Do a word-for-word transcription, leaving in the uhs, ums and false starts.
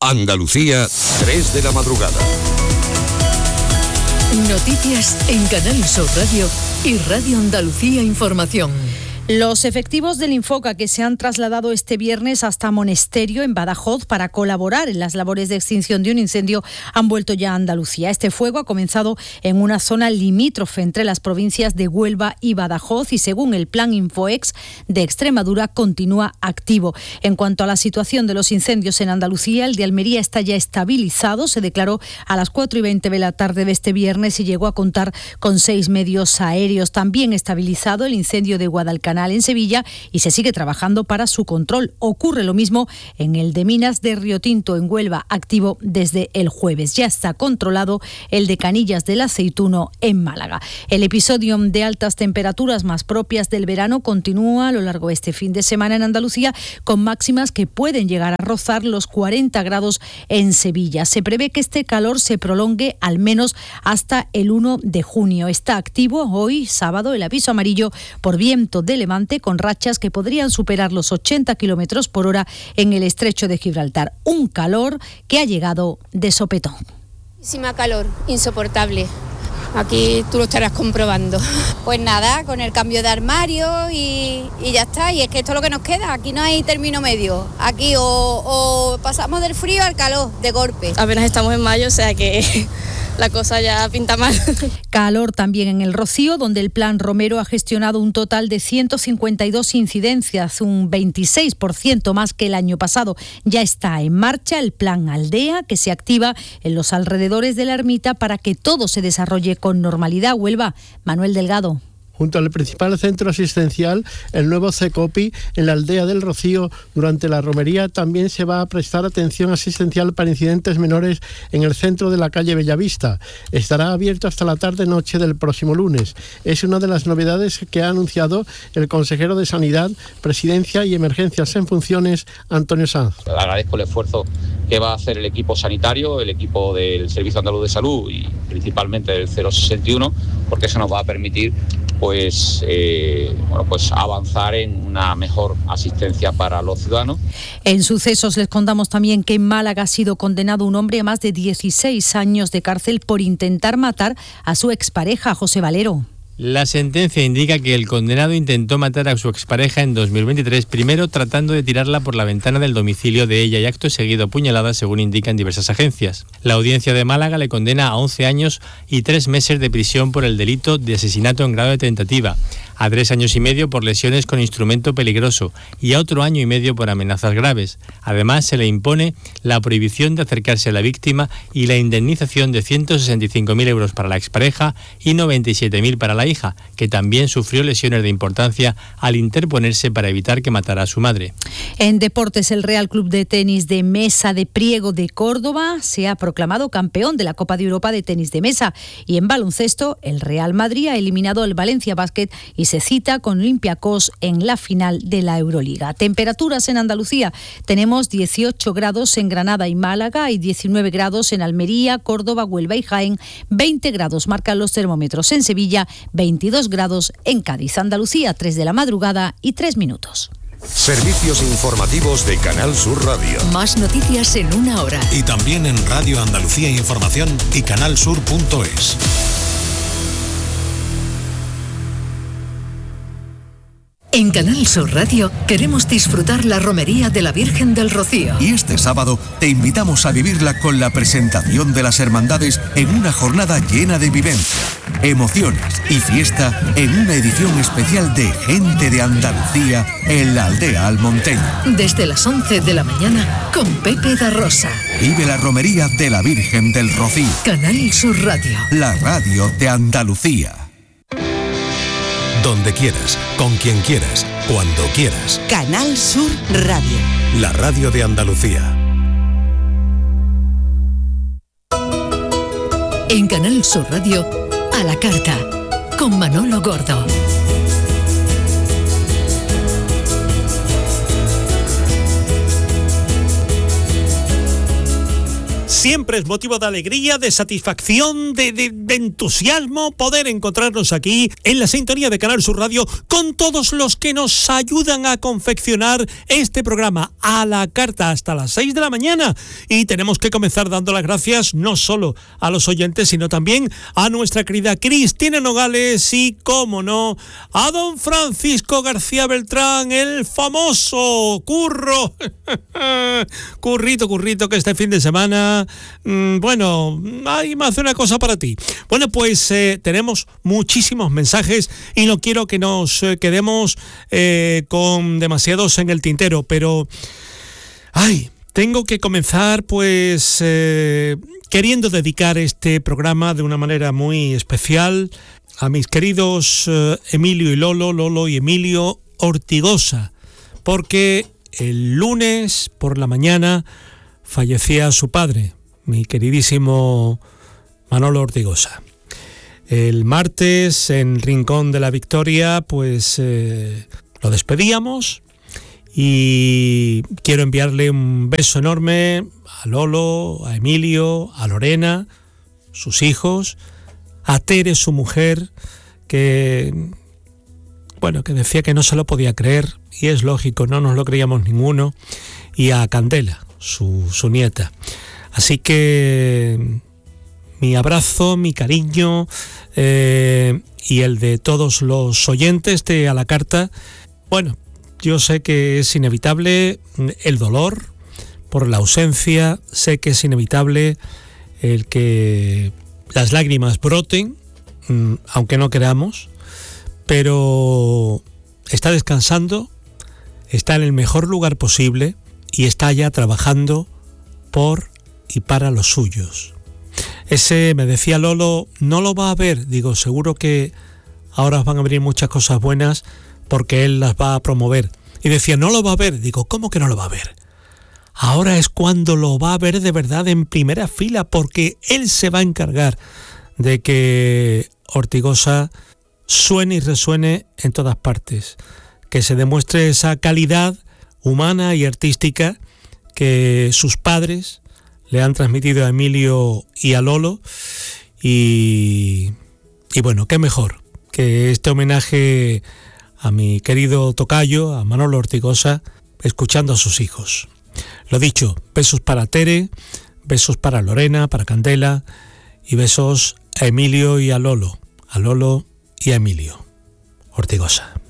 Andalucía, tres de la madrugada. Noticias en Canal Sur Radio y Radio Andalucía Información. Los efectivos del Infoca que se han trasladado este viernes hasta Monesterio, en Badajoz, para colaborar en las labores de extinción de un incendio han vuelto ya a Andalucía. Este fuego ha comenzado en una zona limítrofe entre las provincias de Huelva y Badajoz y, según el plan Infoex de Extremadura, continúa activo. En cuanto a la situación de los incendios en Andalucía, el de Almería está ya estabilizado. Se declaró a las cuatro y veinte de la tarde de este viernes y llegó a contar con seis medios aéreos. También estabilizado el incendio de Guadalcanal en Sevilla y se sigue trabajando para su control. Ocurre lo mismo en el de Minas de Río Tinto, en Huelva, activo desde el jueves. Ya está controlado el de Canillas del Aceituno, en Málaga. El episodio de altas temperaturas más propias del verano continúa a lo largo de este fin de semana en Andalucía, con máximas que pueden llegar a rozar los cuarenta grados en Sevilla. Se prevé que este calor se prolongue al menos hasta el uno de junio. Está activo hoy, sábado, el aviso amarillo por viento de levante, con rachas que podrían superar los ochenta kilómetros por hora en el estrecho de Gibraltar. Un calor que ha llegado de sopetón. Muchísima calor, insoportable. Aquí tú lo estarás comprobando. Pues nada, con el cambio de armario y, y ya está. Y es que esto es lo que nos queda. Aquí no hay término medio. Aquí o, o pasamos del frío al calor de golpe. Apenas estamos en mayo, o sea que la cosa ya pinta mal. Calor también en el Rocío, donde el Plan Romero ha gestionado un total de ciento cincuenta y dos incidencias, un veintiséis por ciento más que el año pasado. Ya está en marcha el Plan Aldea, que se activa en los alrededores de la ermita para que todo se desarrolle con normalidad. Huelva, Manuel Delgado. Junto al principal centro asistencial, el nuevo CECOPI, en la aldea del Rocío, durante la romería también se va a prestar atención asistencial para incidentes menores en el centro de la calle Bellavista. Estará abierto hasta la tarde-noche del próximo lunes. Es una de las novedades que ha anunciado el consejero de Sanidad, Presidencia y Emergencias en funciones, Antonio Sanz. Agradezco el esfuerzo que va a hacer el equipo sanitario, el equipo del Servicio Andaluz de Salud y principalmente del cero sesenta y uno, porque eso nos va a permitir pues eh, bueno pues avanzar en una mejor asistencia para los ciudadanos. En sucesos les contamos también que en Málaga ha sido condenado un hombre a más de dieciséis años de cárcel por intentar matar a su expareja, José Valero. La sentencia indica que el condenado intentó matar a su expareja en dos mil veintitrés, primero tratando de tirarla por la ventana del domicilio de ella y acto seguido apuñalada, según indican diversas agencias. La audiencia de Málaga le condena a once años y tres meses de prisión por el delito de asesinato en grado de tentativa, a tres años y medio por lesiones con instrumento peligroso y a otro año y medio por amenazas graves. Además, se le impone la prohibición de acercarse a la víctima y la indemnización de ciento sesenta y cinco mil euros para la expareja y noventa y siete mil para la hija, que también sufrió lesiones de importancia al interponerse para evitar que matara a su madre. En deportes, el Real Club de Tenis de Mesa de Priego de Córdoba se ha proclamado campeón de la Copa de Europa de Tenis de Mesa, y en baloncesto, el Real Madrid ha eliminado al Valencia Basket y se cita con Olympiacos en la final de la Euroliga. Temperaturas en Andalucía: tenemos dieciocho grados en Granada y Málaga y diecinueve grados en Almería, Córdoba, Huelva y Jaén. veinte grados marcan los termómetros en Sevilla, veintidós grados en Cádiz. Andalucía, tres de la madrugada y tres minutos. Servicios informativos de Canal Sur Radio. Más noticias en una hora. Y también en Radio Andalucía Información y canalsur punto es. En Canal Sur Radio queremos disfrutar la romería de la Virgen del Rocío. Y este sábado te invitamos a vivirla con la presentación de las hermandades en una jornada llena de vivencia, emociones y fiesta en una edición especial de Gente de Andalucía en la aldea almonteña. Desde las once de la mañana con Pepe da Rosa. Vive la romería de la Virgen del Rocío. Canal Sur Radio. La radio de Andalucía. Donde quieras, con quien quieras, cuando quieras. Canal Sur Radio. La radio de Andalucía. En Canal Sur Radio, a la carta, con Manolo Gordo. Siempre es motivo de alegría, de satisfacción, de, de, de entusiasmo poder encontrarnos aquí en la sintonía de Canal Sur Radio con todos los que nos ayudan a confeccionar este programa a la carta hasta las seis de la mañana. Y tenemos que comenzar dando las gracias no solo a los oyentes, sino también a nuestra querida Cristina Nogales y, cómo no, a don Francisco García Beltrán, el famoso Curro. Currito, currito, que este fin de semana, mmm, bueno, hay más de una cosa para ti. Bueno, pues eh, tenemos muchísimos mensajes y no quiero que nos eh, quedemos eh, con demasiados en el tintero, pero ay, tengo que comenzar pues eh, queriendo dedicar este programa de una manera muy especial a mis queridos eh, Emilio y Lolo, Lolo y Emilio Ortigosa, porque el lunes por la mañana fallecía su padre, mi queridísimo Manolo Ortigosa. El martes, en Rincón de la Victoria, pues eh, lo despedíamos y quiero enviarle un beso enorme a Lolo, a Emilio, a Lorena, sus hijos, a Tere, su mujer, que, bueno, que decía que no se lo podía creer, y es lógico, no nos lo creíamos ninguno, y a Candela, su, su nieta. Así que mi abrazo, mi cariño eh, y el de todos los oyentes de A la Carta. Bueno, yo sé que es inevitable el dolor por la ausencia, sé que es inevitable el que las lágrimas broten, aunque no queramos, pero está descansando, está en el mejor lugar posible y está ya trabajando por y para los suyos. Ese, me decía Lolo, no lo va a ver. Digo, seguro que ahora van a venir muchas cosas buenas porque él las va a promover. Y decía, no lo va a ver. Digo, ¿cómo que no lo va a ver? Ahora es cuando lo va a ver de verdad en primera fila, porque él se va a encargar de que Ortigosa suene y resuene en todas partes, que se demuestre esa calidad humana y artística que sus padres le han transmitido a Emilio y a Lolo, y, y bueno, qué mejor que este homenaje a mi querido tocayo, a Manolo Ortigosa, escuchando a sus hijos. Lo dicho, besos para Tere, besos para Lorena, para Candela, y besos a Emilio y a Lolo, a Lolo y a Emilio Ortigosa.